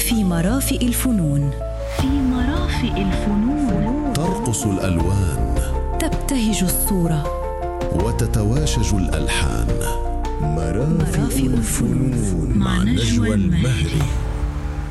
في مرافئ الفنون. في مرافئ الفنون ترقص الألوان، تبتهج الصورة، وتتواشج الألحان. مرافئ الفنون مع نجوى المهري.